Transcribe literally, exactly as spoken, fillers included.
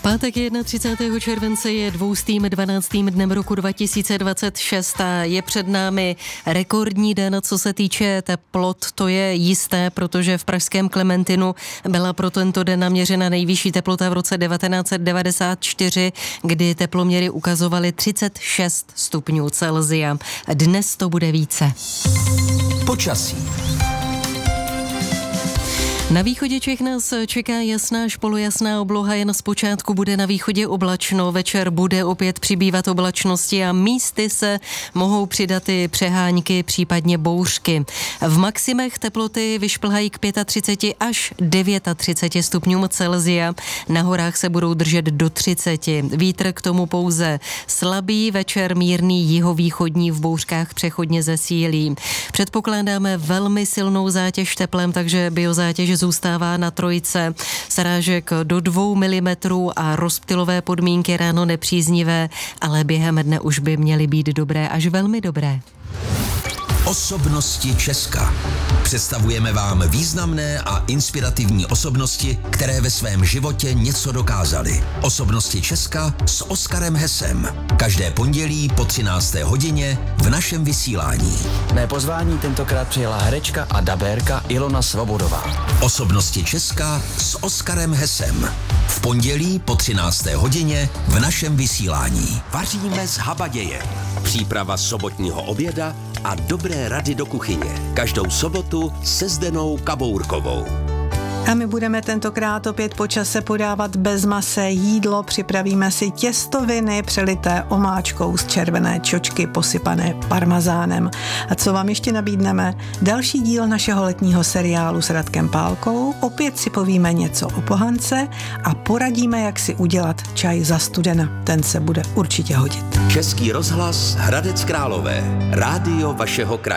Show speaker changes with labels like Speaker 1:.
Speaker 1: Pátek třicátého července je dvoustým dvanáctým dnem roku dva tisíce dvacet šest a je před námi rekordní den, co se týče teplot. To je jisté, protože v pražském Klementinu byla pro tento den naměřena nejvyšší teplota v roce devatenáct set devadesát čtyři, kdy teploměry ukazovaly třicet šest stupňů Celsia. Dnes to bude více.
Speaker 2: Počasí.
Speaker 1: Na východě Čech nás čeká jasná až polojasná obloha, jen zpočátku bude na východě oblačno, večer bude opět přibývat oblačnosti a místy se mohou přidat i přehánky, případně bouřky. V maximech teploty vyšplhají k třicet pět až třicet devět stupňům Celsia, na horách se budou držet do třicet. Vítr k tomu pouze slabý, večer mírný jihovýchodní, v bouřkách přechodně zesílí. Předpokládáme velmi silnou zátěž teplem, takže biozátěž zůstává na trojce. Srážek do dvou milimetrů a rozptylové podmínky ráno nepříznivé, ale během dne už by měly být dobré až velmi dobré.
Speaker 2: Osobnosti Česka. Představujeme vám významné a inspirativní osobnosti, které ve svém životě něco dokázaly. Osobnosti Česka s Oskarem Hesem. Každé pondělí po třinácté hodině v našem vysílání.
Speaker 3: Mé pozvání tentokrát přijela herečka a dabérka Ilona Svobodová.
Speaker 2: Osobnosti Česka s Oskarem Hesem. V pondělí po třinácté hodině v našem vysílání.
Speaker 4: Vaříme z habaděje. Příprava sobotního oběda a dobré rady do kuchyně. Každou sobotu se Zdenou Kabourkovou.
Speaker 5: A my budeme tentokrát opět po čase podávat bez mase jídlo. Připravíme si těstoviny přelité omáčkou z červené čočky posypané parmazánem. A co vám ještě nabídneme? Další díl našeho letního seriálu s Radkem Pálkou. Opět si povíme něco o pohance a poradíme, jak si udělat čaj za studena. Ten se bude určitě hodit.
Speaker 4: Český rozhlas Hradec Králové. Rádio vašeho kraje.